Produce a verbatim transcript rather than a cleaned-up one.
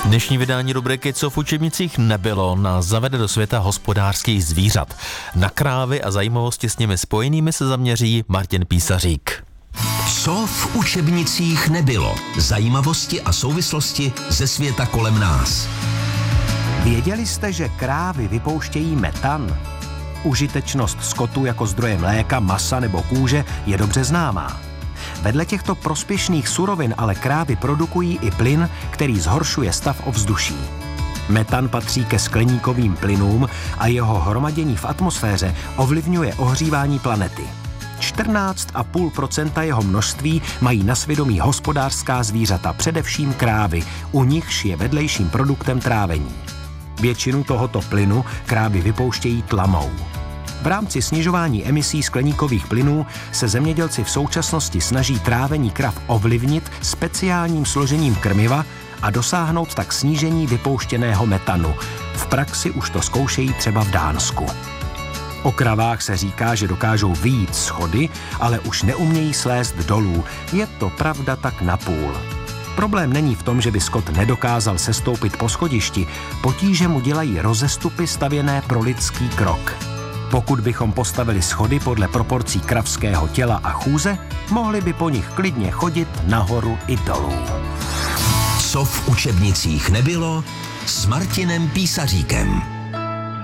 Dnešní vydání rubriky Co v učebnicích nebylo nás zavede do světa hospodářských zvířat. Na krávy a zajímavosti s nimi spojenými se zaměří Martin Písařík. Co v učebnicích nebylo? Zajímavosti a souvislosti ze světa kolem nás. Věděli jste, že krávy vypouštějí metan? Užitečnost skotu jako zdroje mléka, masa nebo kůže je dobře známá. Vedle těchto prospěšných surovin ale krávy produkují i plyn, který zhoršuje stav ovzduší. Metan patří ke skleníkovým plynům a jeho hromadění v atmosféře ovlivňuje ohřívání planety. čtrnáct celá pět procenta jeho množství mají na svědomí hospodářská zvířata, především krávy, u nichž je vedlejším produktem trávení. Většinu tohoto plynu krávy vypouštějí tlamou. V rámci snižování emisí skleníkových plynů se zemědělci v současnosti snaží trávení krav ovlivnit speciálním složením krmiva a dosáhnout tak snížení vypouštěného metanu. V praxi už to zkoušejí třeba v Dánsku. O kravách se říká, že dokážou vyjít schody, ale už neumějí slézt dolů. Je to pravda tak napůl. Problém není v tom, že by skot nedokázal sestoupit po schodišti, potíže mu dělají rozestupy stavěné pro lidský krok. Pokud bychom postavili schody podle proporcí kravského těla a chůze, mohli by po nich klidně chodit nahoru i dolů. Co v učebnicích nebylo s Martinem Písaříkem.